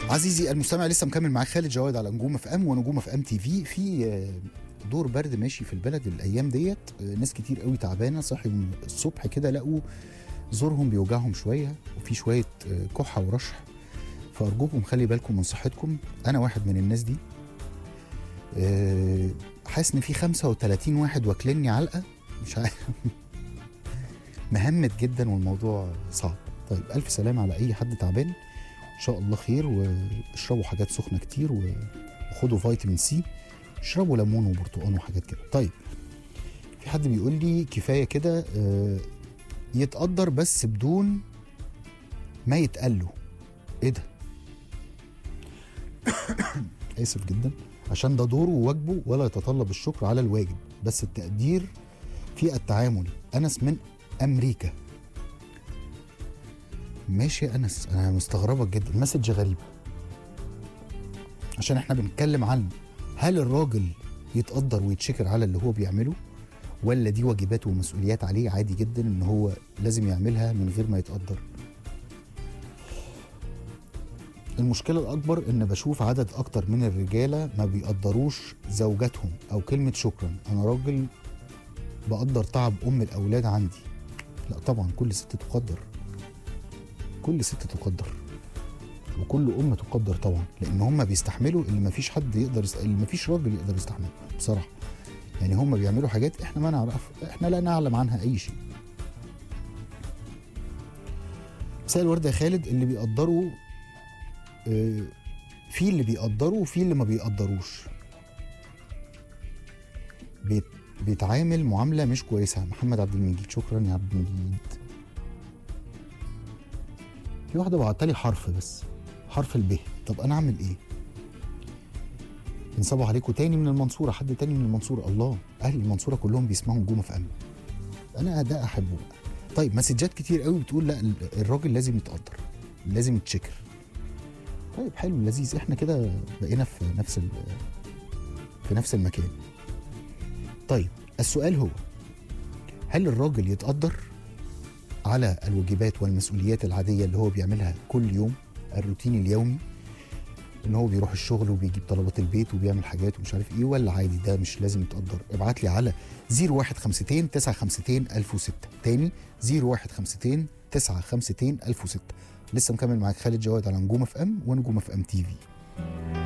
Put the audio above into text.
عزيزي المستمع، لسه مكمل معاك خالد جواد على نجوم اف ام ونجوم اف ام تي في. في دور برد ماشي في البلد الايام ديت. ناس كتير قوي تعبانه، صحي الصبح كده لقوا زورهم بيوجعهم شويه وفي شويه كحه ورشح. فارجوكم خلي بالكم من صحتكم. انا واحد من الناس دي. حاسس ان في 35 واحد واكلني علقه، مش عارف. مهمت جدا والموضوع صعب. طيب الف سلامه على اي حد تعبان، ان شاء الله خير. واشربوا حاجات سخنه كتير وخدوا فيتامين سي، اشربوا ليمون وبرتقال وحاجات كده. طيب في حد بيقول لي كفايه كده يتقدر بس بدون ما يتقال له. ايه ده؟ اسف جدا، عشان ده دوره وواجبه ولا يتطلب الشكر على الواجب، بس التقدير في التعامل. انس من امريكا. ماشي يا انس، انا مستغربك جدا، مسج غريبه. عشان احنا بنتكلم عن هل الراجل يتقدر ويتشكر على اللي هو بيعمله، ولا دي واجبات ومسؤوليات عليه عادي جدا ان هو لازم يعملها من غير ما يتقدر. المشكله الاكبر ان بشوف عدد اكتر من الرجاله ما بيقدروش زوجاتهم او كلمه شكرا. انا راجل بقدر تعب ام الاولاد عندي. لا طبعا، كل ست تقدر، كل ست تقدر، وكل ام تقدر طبعا، لان هم بيستحملوا اللي ما فيش حد يقدر اللي ما فيش راجل يقدر يستحمله بصراحه. يعني هم بيعملوا حاجات احنا ما نعرف، احنا لا نعلم عنها اي شيء. مساء الورد يا خالد. اللي بيقدروا في اللي بيقدروا وفي اللي ما بيقدروش. بيتعامل معامله مش كويسه. محمد عبد المجيد. شكرا يا عبد المجيد. في واحده بعتلي حرف، بس حرف الب. طب انا اعمل ايه؟ بنصبح عليكم تاني من المنصوره. حد تاني من المنصوره؟ الله، اهل المنصوره كلهم بيسمعوا نجوم اف ام. انا ده احبه. طيب مسجات كتير قوي بتقول لا الراجل لازم يتقدر، لازم يتشكر. طيب حلو لذيذ، احنا كده بقينا في نفس المكان. طيب السؤال هو، هل الراجل يتقدر على الواجبات والمسؤوليات العاديه اللي هو بيعملها كل يوم، الروتين اليومي، ان هو بيروح الشغل وبيجيب طلبات البيت وبيعمل حاجات ومش عارف ايه، ولا عادي ده مش لازم يتقدر؟ ابعت لي على 0152 952 1006. تاني 0152 952 1006. لسه مكمل معاك خالد جواد على نجوم اف ام ونجوم اف ام تي في.